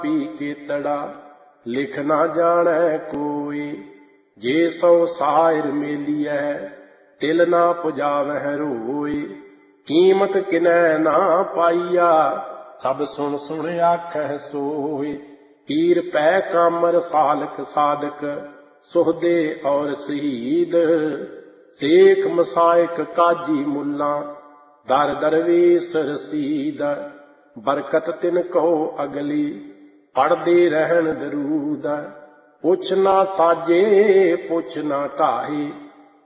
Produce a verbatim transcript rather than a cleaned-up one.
P केतड़ा लिख ना जाने कोई। जे सौ सायर मेलिए तिल ना पुजावह रोई। कीमत किनै ना पाइया सब सुन सुन आखह सोई। पीर पै कामर सालक साधक सुहदे और शहीद। शेख मसाइक काजी मुल्ला दर दरवेश रसीद। बरकत तिन कहो अगली पढ़दे रहन दरूद। पुछ ना साजे पुछ ना ढाही